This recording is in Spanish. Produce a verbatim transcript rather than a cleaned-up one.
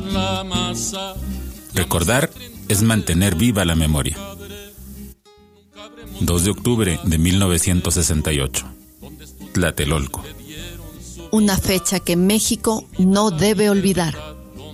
Recordar es mantener viva la memoria. dos de octubre de mil novecientos sesenta y ocho. Tlatelolco. Una fecha que México no debe olvidar.